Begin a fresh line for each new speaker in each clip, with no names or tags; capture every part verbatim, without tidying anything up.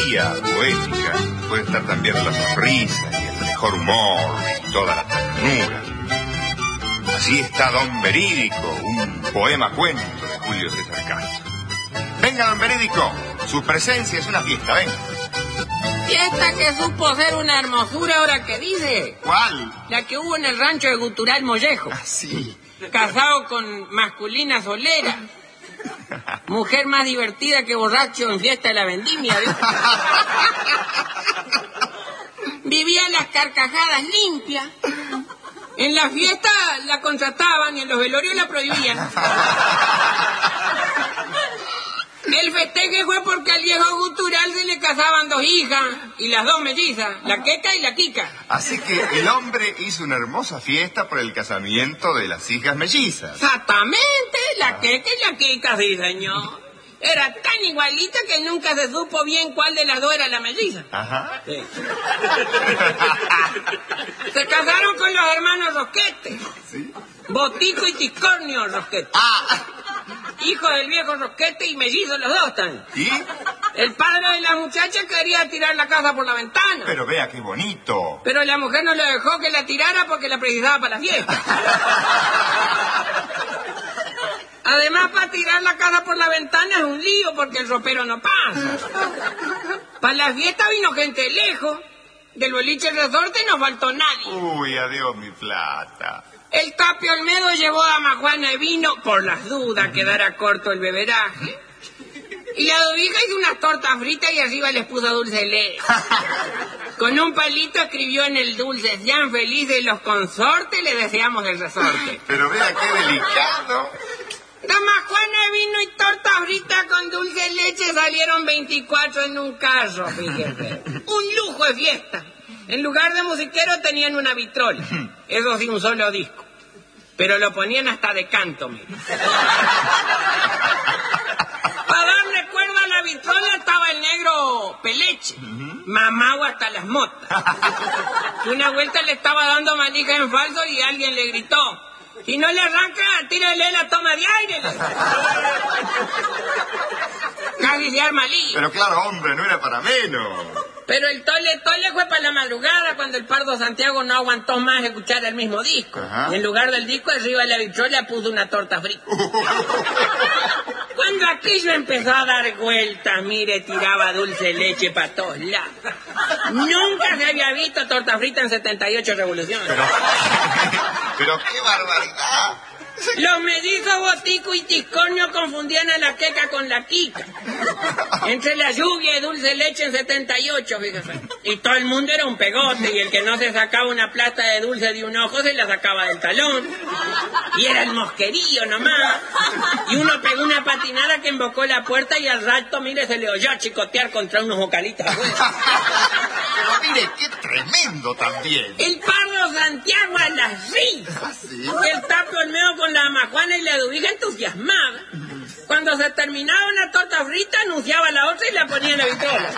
poesía poética puede estar también la sonrisa y el mejor humor y toda la ternura. Así está Don Verídico, un poema cuento de Julio César Castro. Venga, Don Verídico, su presencia es una fiesta, venga.
Fiesta que supo ser una hermosura, ahora que dice.
¿Cuál?
La que hubo en el rancho de Gutural Mollejo.
Ah, sí.
Casado con masculina solera. Mujer más divertida que borracho en fiesta de la vendimia, ¿ves? Vivía las carcajadas limpias. En la fiesta la contrataban y en los velorios la prohibían. El festeje fue porque al viejo Gutural se le casaban dos hijas y las dos mellizas, la Queca y la Quica.
Así que el hombre hizo una hermosa fiesta por el casamiento de las hijas mellizas.
Exactamente, la Queca y la Quica, sí, señor. Era tan igualita que nunca se supo bien cuál de las dos era la melliza.
Ajá.
Sí. Se casaron con los hermanos Rosquete.
¿Sí?
Botico y Tiscornio Rosquete.
Ah.
Hijo del viejo Rosquete y mellizos los dos están.
¿Y?
El padre de la muchacha quería tirar la casa por la ventana.
Pero vea qué bonito.
Pero la mujer no le dejó que la tirara porque la precisaba para la fiesta. Además, para tirar la casa por la ventana es un lío porque el ropero no pasa. Para la fiesta vino gente lejos. Del boliche el resorte no faltó nadie.
Uy, adiós mi plata.
El Tapio Olmedo llevó a Majuana y vino, por las dudas, quedara corto el beberaje. Y la dovija hizo unas tortas fritas y arriba les puso dulce de leche. Con un palito escribió en el dulce: sean felices los consortes, le deseamos el resorte.
Pero vea qué delicado.
De Majuana de vino y torta frita con dulce de leche salieron veinticuatro en un carro, fíjese. Un lujo de fiesta. En lugar de musiquero tenían una vitrola. Eso sí, un solo disco. Pero lo ponían hasta de canto, mire. Para darle cuerda a la vitrola estaba el negro Peleche. Mamado hasta las motas. Una vuelta le estaba dando manija en falso y alguien le gritó: si no le arranca, tírale la toma de aire. Casi se arma lío.
Pero claro, hombre, no era para menos.
Pero el tole tole fue para la madrugada cuando el Pardo Santiago no aguantó más escuchar el mismo disco.
Ajá.
Y en lugar del disco, arriba de la vitrola puso una torta frita. Cuando aquello empezó a dar vueltas, mire, tiraba dulce leche para todos lados. Nunca se había visto torta frita en setenta y ocho revoluciones.
Pero, pero qué barbaridad.
Los mellizos Botico y Tiscornio confundían a la Queca con la Quica. Entre la lluvia y dulce leche en setenta y ocho, fíjese. Y todo el mundo era un pegote, y el que no se sacaba una plata de dulce de un ojo se la sacaba del talón. Y era el mosquerío nomás. Y uno pegó una patinada que embocó la puerta y al rato, mire, se le oyó chicotear contra unos vocalistas afuera.
Pero mire, qué tremendo también.
El Pardo Santiago a las risas.
¿Sí?
El Tapio Olmedo con la Majuana y la dovija entusiasmada. Cuando se terminaba una torta frita, anunciaba la otra y la ponía en la vitrola.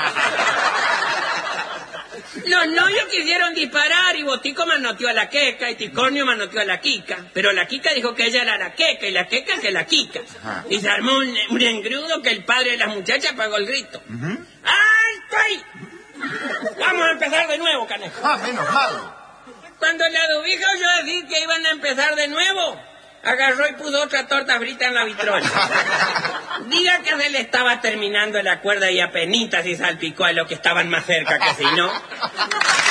Los novios quisieron disparar y Botico manoteó a la Queca y Tiscornio manoteó a la Quica. Pero la Quica dijo que ella era la Queca y la Queca que la Quica. Ajá. Y se armó un, un engrudo que el padre de las muchachas pagó el grito. Uh-huh. ¡Alto ahí! Vamos a empezar de nuevo, canejo.
Ah, menos mal.
Cuando la dovija oyó decir que iban a empezar de nuevo, agarró y puso otra torta frita en la vitrola. Diga que se le estaba terminando la cuerda y apenitas y salpicó a los que estaban más cerca, que si no.